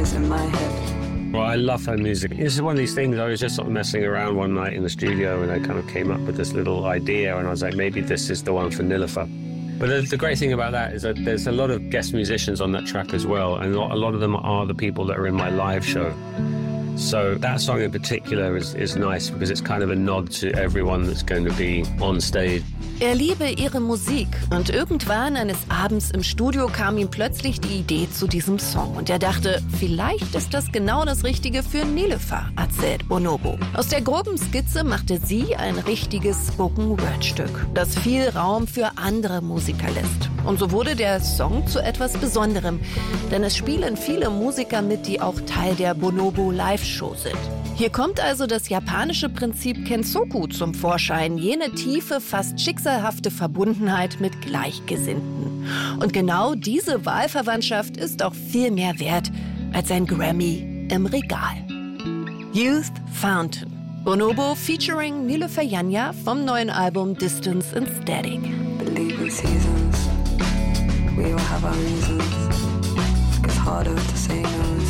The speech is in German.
noise in my head. Well, I love her music. It's one of these things, I was just sort of messing around one night in the studio and I kind of came up with this little idea and I was like, maybe this is the one for Niloufer. But the great thing about that is that there's a lot of guest musicians on that track as well, and a lot of them are the people that are in my live show. So that song in particular is nice because it's kind of a nod to everyone that's going to be on stage. Er liebe ihre Musik und irgendwann eines Abends im Studio kam ihm plötzlich die Idee zu diesem Song und er dachte, vielleicht ist das genau das Richtige für Niloufer, erzählt Bonobo. Aus der groben Skizze machte sie ein richtiges Spoken-Word-Stück, das viel Raum für andere Musiker lässt. Und so wurde der Song zu etwas Besonderem, denn es spielen viele Musiker mit, die auch Teil der Bonobo Live-Show sind. Hier kommt also das japanische Prinzip Kensoku zum Vorschein, jene tiefe, fast schicksalhafte Verbundenheit mit Gleichgesinnten. Und genau diese Wahlverwandtschaft ist auch viel mehr wert als ein Grammy im Regal. Youth Fountain. Bonobo featuring Niloufer Yanya vom neuen Album Distance and Static. Believe in seasons. We all have our reasons. It's harder to say no